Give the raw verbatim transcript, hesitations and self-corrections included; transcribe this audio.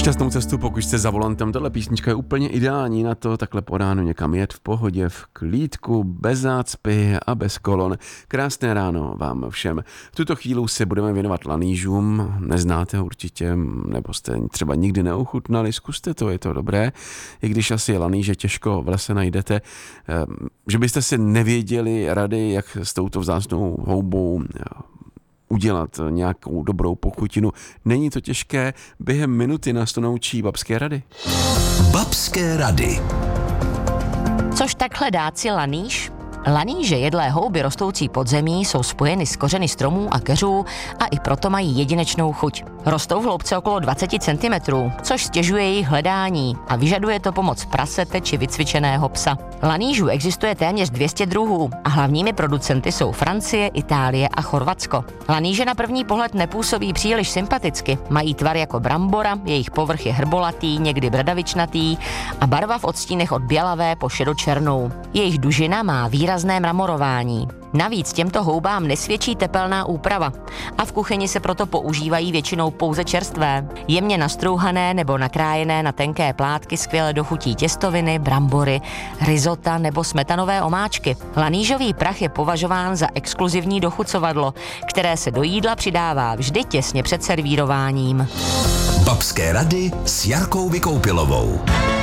Šťastnou cestu, pokud jste za volantem. Tohle písnička je úplně ideální na to takhle po ránu někam jet v pohodě, v klídku, bez zácpy a bez kolon. Krásné ráno vám všem. V tuto chvíli se budeme věnovat lanížům. Neznáte určitě, nebo jste třeba nikdy neuchutnali, zkuste to, je to dobré. I když asi laníže těžko v lese najdete, že byste si nevěděli rady, jak s touto vzácnou houbou udělat nějakou dobrou pochutinu. Není to těžké, během minuty nás to naučí babské rady. Babské rady. Což tak hledáci laníž? Laníže, jedlé houby rostoucí pod zemí, jsou spojeny s kořeny stromů a keřů a i proto mají jedinečnou chuť. Rostou v hloubce okolo dvacet centimetrů, což stěžuje jejich hledání a vyžaduje to pomoc prasete či vycvičeného psa. Lanížů existuje téměř dvě stě druhů a hlavními producenty jsou Francie, Itálie a Chorvatsko. Laníže na první pohled nepůsobí příliš sympaticky, mají tvar jako brambora, jejich povrch je hrbolatý, někdy bradavičnatý a barva v odstínech od bělavé po šedočernou. Jejich dužina má výrazné mramorování. Navíc těmto houbám nesvědčí tepelná úprava a v kuchyni se proto používají většinou pouze čerstvé. Jemně nastrouhané nebo nakrájené na tenké plátky skvěle dochutí těstoviny, brambory, risota nebo smetanové omáčky. Lanížový prach je považován za exkluzivní dochucovadlo, které se do jídla přidává vždy těsně před servírováním. Babské rady s Jarkou Vykoupilovou.